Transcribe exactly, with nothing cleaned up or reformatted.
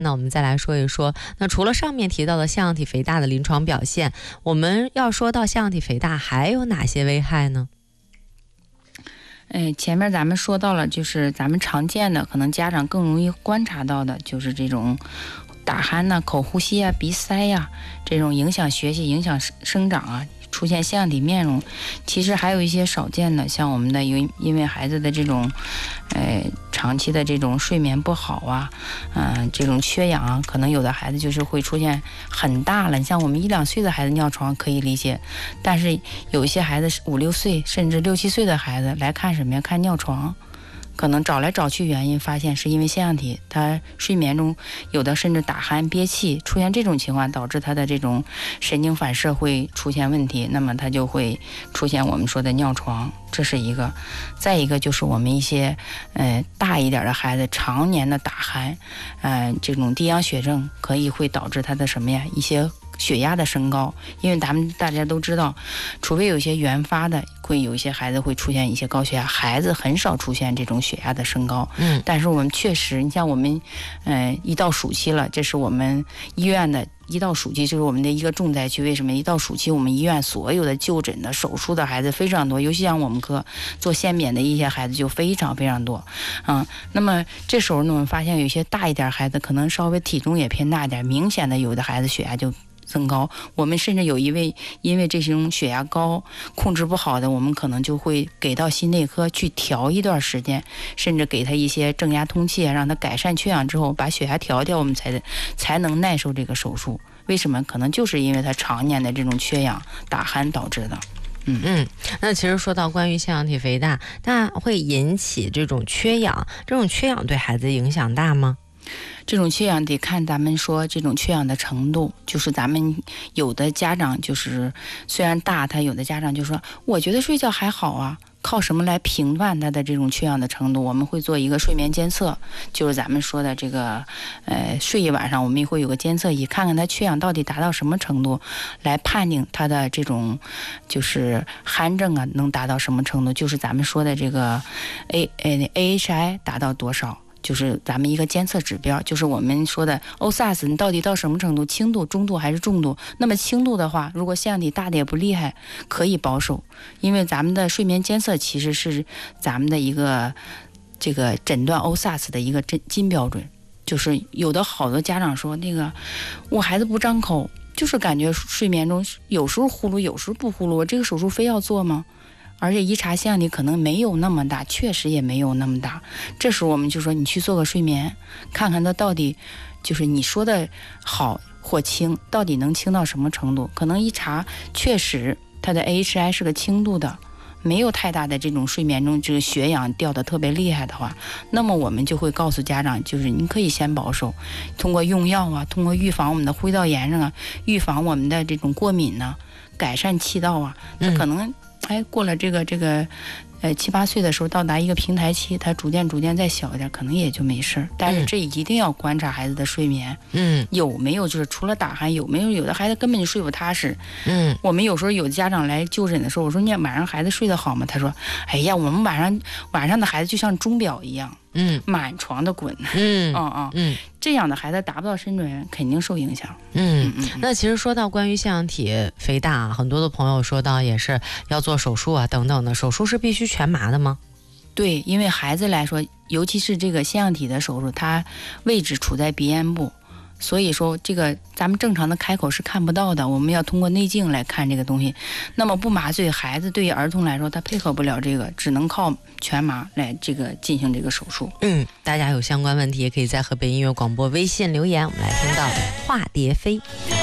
那我们再来说一说，那除了上面提到的腺样体肥大的临床表现，我们要说到腺样体肥大还有哪些危害呢？ 哎，前面咱们说到了，就是咱们常见的，可能家长更容易观察到的，就是这种打鼾呐、口呼吸啊、鼻塞呀、啊，这种影响学习、影响生长啊，出现腺样体面容。其实还有一些少见的，像我们的因因为孩子的这种，呃，长期的这种睡眠不好啊，嗯、呃，这种缺氧啊，可能有的孩子就是会出现很大了。你像我们一两岁的孩子尿床可以理解，但是有一些孩子五六岁甚至六七岁的孩子来看什么呀？看尿床。可能找来找去原因，发现是因为腺样体，他睡眠中有的甚至打鼾憋气，出现这种情况，导致他的这种神经反射会出现问题，那么他就会出现我们说的尿床，这是一个。再一个就是我们一些呃大一点的孩子常年的打鼾，呃这种低氧血症可以会导致他的什么呀？一些血压的升高，因为咱们大家都知道，除非有些原发的，会有一些孩子会出现一些高血压，孩子很少出现这种血压的升高。嗯，但是我们确实，你像我们，呃，一到暑期了，这是我们医院的。一到暑期就是我们的一个重灾区，为什么？一到暑期，我们医院所有的就诊的、手术的孩子非常多，尤其像我们科做腺免的一些孩子就非常非常多，嗯，那么这时候呢，我们发现有一些大一点孩子，可能稍微体重也偏大一点，明显的有的孩子血压就增高。我们甚至有一位因为这种血压高控制不好的，我们可能就会给到心内科去调一段时间，甚至给他一些正压通气，让他改善缺氧之后把血压调掉，我们才才能耐受这个手术。为什么？可能就是因为他常年的这种缺氧打鼾导致的。嗯嗯，那其实说到关于腺样体肥大，那会引起这种缺氧，这种缺氧对孩子影响大吗？ 这种缺氧得看咱们说这种缺氧的程度，就是咱们有的家长就是虽然大，他有的家长就说我觉得睡觉还好啊，靠什么来评判他的这种缺氧的程度？我们会做一个睡眠监测，就是咱们说的这个呃睡一晚上我们也会有个监测仪，看看他缺氧到底达到什么程度，来判定他的这种就是鼾症啊能达到什么程度，就是咱们说的这个 A A A H I 达到多少，就是咱们一个监测指标，就是我们说的 O S A S 你到底到什么程度，轻度、中度还是重度？那么轻度的话，如果腺样体大的也不厉害，可以保守，因为咱们的睡眠监测其实是咱们的一个这个诊断 O S A S 的一个真金标准。就是有的好多家长说，那个我孩子不张口，就是感觉睡眠中有时候呼噜，有时候不呼噜，这个手术非要做吗？而且一查腺样体可能没有那么大，确实也没有那么大。这时候我们就说你去做个睡眠，看看它到底就是你说的好或轻，到底能轻到什么程度？可能一查确实它的 A H I 是个轻度的，没有太大的这种睡眠中这个血氧掉得特别厉害的话，那么我们就会告诉家长，就是你可以先保守，通过用药啊，通过预防我们的呼吸道炎症啊，预防我们的这种过敏呢、啊，改善气道啊，它可能、嗯。哎，过了这个这个，呃，七八岁的时候到达一个平台期，它逐渐逐渐再小一点，可能也就没事。但是这一定要观察孩子的睡眠，嗯，有没有就是除了打鼾，有没有有的孩子根本就睡不踏实，嗯，我们有时候有家长来就诊的时候，我说你晚上孩子睡得好吗？他说，哎呀，我们晚上晚上的孩子就像钟表一样，嗯，满床的滚，嗯嗯嗯嗯。这样的孩子达不到深准，肯定受影响。 嗯嗯，那其实说到关于腺样体肥大啊，很多的朋友说到也是要做手术啊等等的，手术是必须全麻的吗？ 对，因为孩子来说，尤其是这个腺样体的手术，它位置处在鼻咽部，所以说这个咱们正常的开口是看不到的，我们要通过内镜来看这个东西。那么不麻醉，孩子对于儿童来说，他配合不了这个，只能靠全麻来这个进行这个手术。 嗯，大家有相关问题也可以在河北音乐广播微信留言，我们来听到化蝶飞。